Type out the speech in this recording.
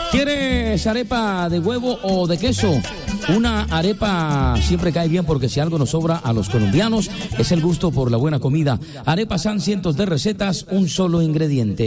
¿Quieres arepa de huevo o de queso? Una arepa siempre cae bien porque si algo nos sobra a los colombianos es el gusto por la buena comida. Arepas han cientos de recetas, un solo ingrediente.